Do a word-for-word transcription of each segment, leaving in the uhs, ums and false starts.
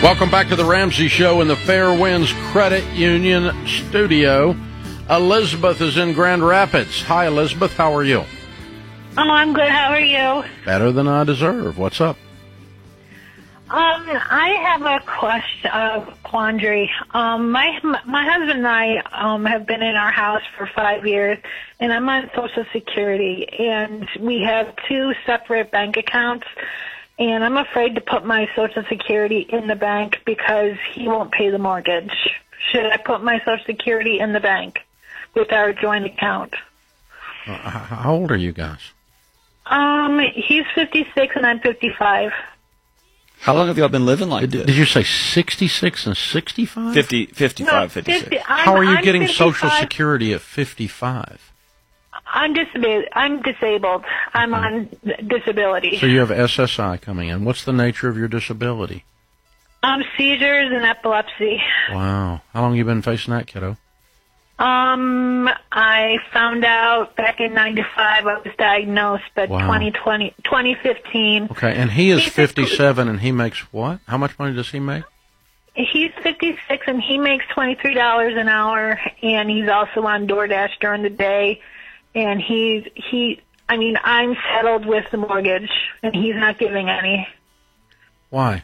Welcome back to the Ramsey Show in the Fairwinds Credit Union studio. Elizabeth is in Grand Rapids. Hi, Elizabeth. How are you? Oh, I'm good. How are you? Better than I deserve. What's up? Um, I have a question, uh, quandary. Um, my my husband and I um have been in our house for five years, and I'm on Social Security, and we have two separate bank accounts. And I'm afraid to put my Social Security in the bank because he won't pay the mortgage. Should I put my Social Security in the bank with our joint account? Uh, how old are you guys? Um, he's fifty-six and I'm fifty-five. How long have y'all been living like Did, this? did you say sixty-six and sixty-five? fifty, fifty-five, No, fifty-six. fifty, I'm, How are you I'm getting fifty-five. Social Security at fifty-five? I'm disabled. I'm disabled. I'm on disability. So you have S S I coming in. What's the nature of your disability? Um, seizures and epilepsy. Wow. How long have you been facing that, kiddo? Um, I found out back in ninety-five I was diagnosed, but Wow. twenty twenty, twenty fifteen. Okay, and he is Basically- fifty-seven, and he makes what? How much money does he make? He's fifty-six and he makes twenty-three dollars an hour, and he's also on DoorDash during the day. And he's, he, I mean, I'm settled with the mortgage, and he's not giving any. Why?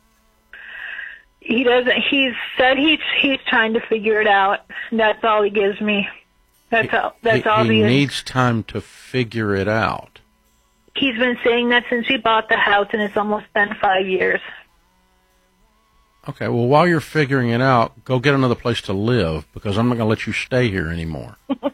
He doesn't, he's said he's, he's trying to figure it out. That's all he gives me. That's all, that's he, all he he needs time to figure it out. He's been saying that since we bought the house, and it's almost been five years. Okay, well, while you're figuring it out, go get another place to live, because I'm not going to let you stay here anymore.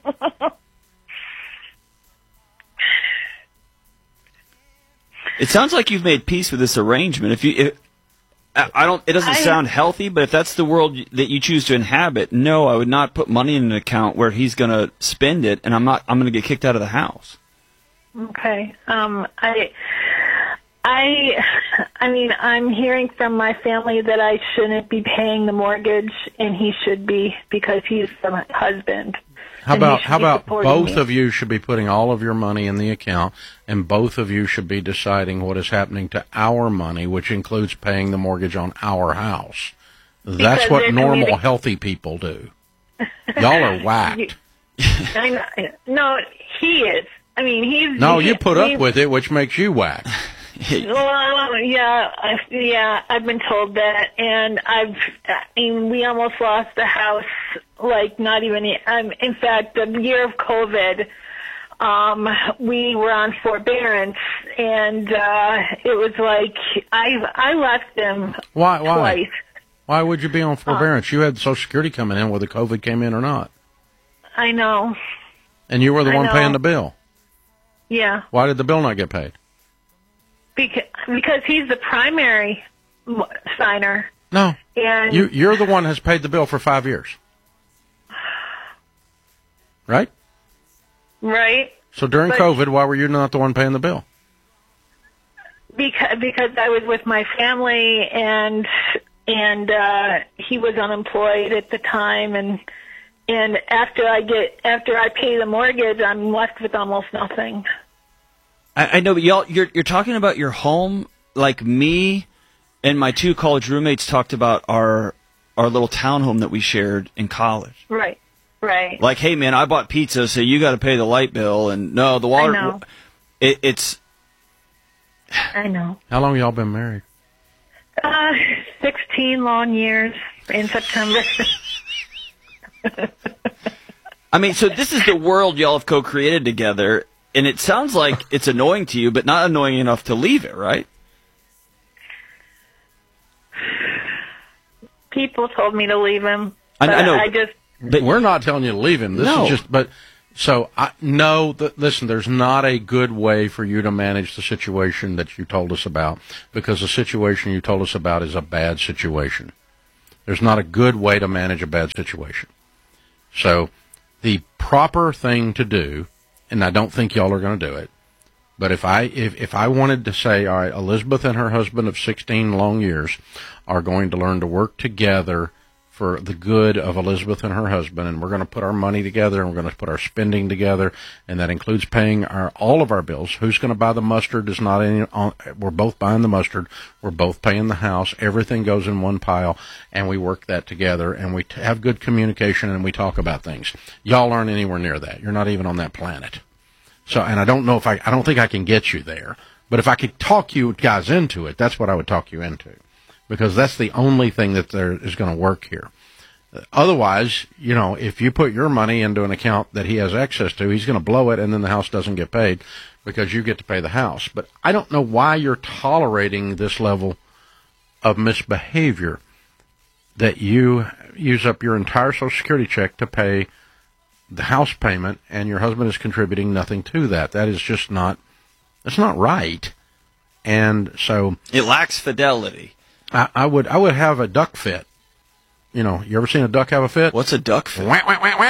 It sounds like you've made peace with this arrangement. If you, if, I I don't. It doesn't I- sound healthy, but if that's the world that you choose to inhabit, no, I would not put money in an account where he's going to spend it, and I'm not. I'm going to get kicked out of the house. Okay. Um, I, I, I mean, I'm hearing from my family that I shouldn't be paying the mortgage, and he should be because he's the husband. How And he about should how be about supporting both me. of you should be putting all of your money in the account, and both of you should be deciding what is happening to our money, which includes paying the mortgage on our house. That's Because what there's normal, communi- healthy people do. Y'all are whacked. I know, no, he is. I mean, he's. No, he- you put he- up with it, which makes you whack. Well, yeah, I, yeah, I've been told that, and I've, I mean, we almost lost the house, like, not even, um, in fact, the year of COVID, um, we were on forbearance, and, uh, it was like, I, I left him Why? Why? twice. Why would you be on forbearance? You had Social Security coming in, whether COVID came in or not, I know, and you were the I one know. paying the bill. yeah, Why did the bill not get paid? because, because he's the primary m- signer, No, and you you're the one that has paid the bill for five years, right? right? So during But- COVID, why were you not the one paying the bill? Because because I was with my family and and uh, he was unemployed at the time, and and after I get after I pay the mortgage, I'm left with almost nothing. I, I know, but y'all, you're you're talking about your home like me and my two college roommates talked about our our little townhome that we shared in college. Right, right. Like, hey man, I bought pizza, so you got to pay the light bill, and no, the water. I know. It, it's I know. How long y'all been married? Uh, sixteen long years in September. I mean, so this is the world y'all have co-created together, and it sounds like it's annoying to you, but not annoying enough to leave it, right? People told me to leave him. I- but I know. I just But We're not telling you to leave him. This No. is just, but so I no. Th- listen, there's not a good way for you to manage the situation that you told us about, because the situation you told us about is a bad situation. There's not a good way to manage a bad situation. So the proper thing to do, and I don't think y'all are going to do it, but if I if, if I wanted to say, all right, Elizabeth and her husband of sixteen long years are going to learn to work together for the good of Elizabeth and her husband, and we're going to put our money together, and we're going to put our spending together, and that includes paying our all of our bills. Who's going to buy the mustard is not any. We're both buying the mustard. We're both paying the house. Everything goes in one pile, and we work that together, and we have good communication, and we talk about things. Y'all aren't anywhere near that. You're not even on that planet. So, and I don't know if I, I don't think I can get you there, but if I could talk you guys into it, that's what I would talk you into. Because that's the only thing that there is going to work here. Otherwise, you know, if you put your money into an account that he has access to, he's going to blow it, and then the house doesn't get paid because you get to pay the house. But I don't know why you're tolerating this level of misbehavior, that you use up your entire Social Security check to pay the house payment, and your husband is contributing nothing to that. That is just not, that's not right. And so it lacks fidelity. I, I would I would have a duck fit. You know, you ever seen a duck have a fit? What's a duck fit? Right?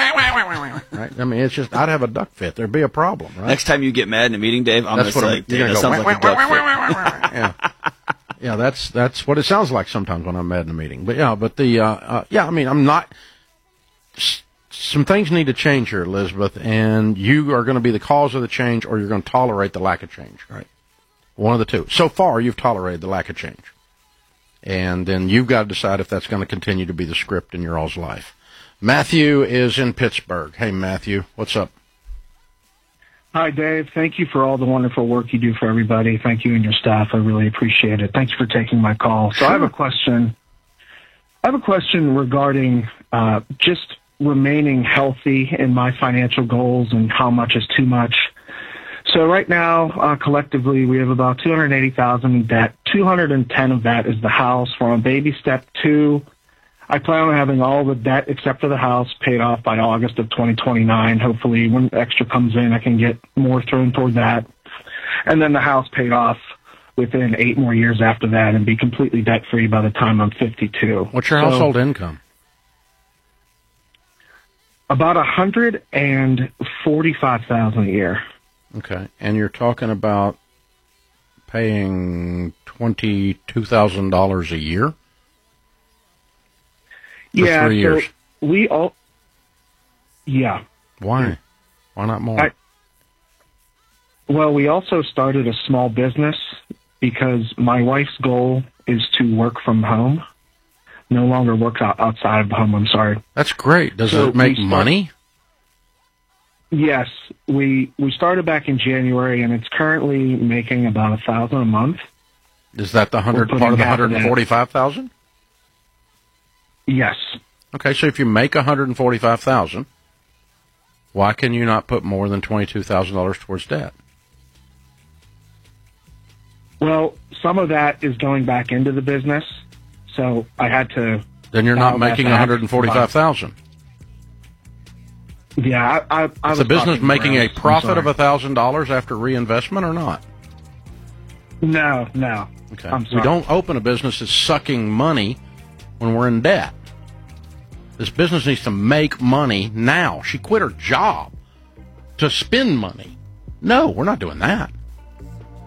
I mean, it's just, I'd have a duck fit. There'd be a problem, right? Next time you get mad in a meeting, Dave, I'm going to say, you're that go, sounds like a duck fit. Yeah. Yeah, that's that's what it sounds like sometimes when I'm mad in a meeting. But yeah, but the, uh, uh, yeah, I mean, I'm not, s- some things need to change here, Elizabeth, and you are going to be the cause of the change, or you're going to tolerate the lack of change, right? One of the two. So far, you've tolerated the lack of change. And then you've got to decide if that's going to continue to be the script in your all's life. Matthew is in Pittsburgh. Hey, Matthew, what's up? Hi, Dave. Thank you for all the wonderful work you do for everybody. Thank you and your staff. I really appreciate it. Thanks for taking my call. So sure. I have a question. I have a question regarding uh, just remaining healthy in my financial goals and how much is too much. So right now, uh, collectively, we have about two hundred eighty thousand dollars in debt. two hundred ten of that is the house. We're on baby step two. I plan on having all the debt except for the house paid off by August of twenty twenty-nine. Hopefully, when extra comes in, I can get more thrown toward that. And then the house paid off within eight more years after that and be completely debt-free by the time I'm fifty-two. What's your so, household income? About one hundred forty-five thousand dollars a year. Okay, and you're talking about paying twenty-two thousand dollars a year for yeah, three years? So we all, yeah. Why? Why not more? I, well, we also started a small business because my wife's goal is to work from home, no longer work out outside of the home, I'm sorry. That's great. Does so it make start, money? Yes, we we started back in January, and it's currently making about a thousand a month. Is that the hundred part of the hundred and forty-five thousand? Yes. Okay, so if you make a hundred and forty-five thousand, why can you not put more than twenty-two thousand dollars towards debt? Well, some of that is going back into the business, so I had to. Then you're not making one hundred and forty-five thousand. Yeah, I, I, I Is was the business making a profit of a a thousand dollars after reinvestment or not? No, no. Okay. I'm sorry. We don't open a business that's sucking money when we're in debt. This business needs to make money now. She quit her job to spend money. No, we're not doing that.